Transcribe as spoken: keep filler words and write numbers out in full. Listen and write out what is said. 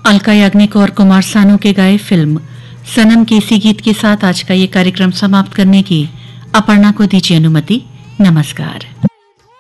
अलका याग्निक और कुमार सानू के गाए फिल्म सनम के इसी गीत के साथ आज का ये कार्यक्रम समाप्त करने की अपर्णा को दीजिए अनुमति। नमस्कार।